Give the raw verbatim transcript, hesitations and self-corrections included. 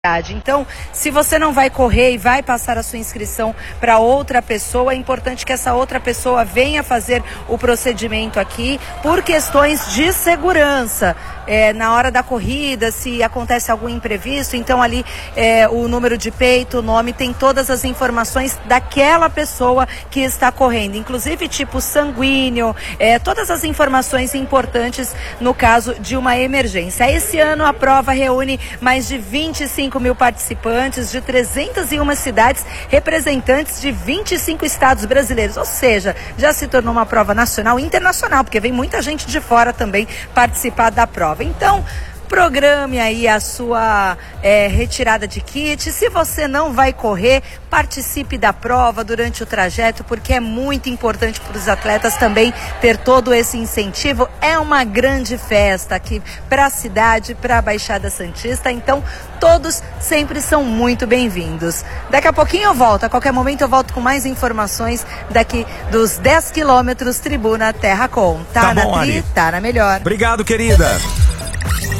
Então, se você não vai correr e vai passar a sua inscrição para outra pessoa, é importante que essa outra pessoa venha fazer o procedimento aqui por questões de segurança. É, na hora da corrida, se acontece algum imprevisto, então ali é, o número de peito, o nome, tem todas as informações daquela pessoa que está correndo, inclusive tipo sanguíneo, é, todas as informações importantes no caso de uma emergência. Esse ano a prova reúne mais de vinte e cinco mil participantes de trezentas e uma cidades, representantes de vinte e cinco estados brasileiros, ou seja, já se tornou uma prova nacional e internacional, porque vem muita gente de fora também participar da prova. Então, programe aí a sua é, retirada de kit. Se você não vai correr, participe da prova durante o trajeto, porque é muito importante para os atletas também ter todo esse incentivo. É uma grande festa aqui para a cidade, para a Baixada Santista, então todos sempre são muito bem-vindos. Daqui a pouquinho eu volto, a qualquer momento eu volto com mais informações daqui dos dez quilômetros Tribuna Terra Com. Tá, tá na bom, Tri, Ari. Tá na melhor. Obrigado, querida.